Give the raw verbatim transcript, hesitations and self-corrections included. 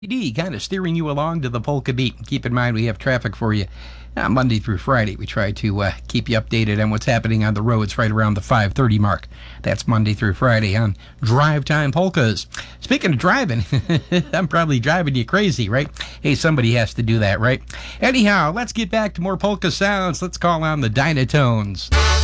D, kind of steering you along to the polka beat. Keep in mind we have traffic for you uh, Monday through Friday. We try to uh, keep you updated on what's happening on the roads right around the five thirty mark. That's Monday through Friday on Drive Time Polkas. Speaking of driving, I'm probably driving you crazy, right? Hey, somebody has to do that, right? Anyhow, let's get back to more polka sounds. Let's call on the Dynatones.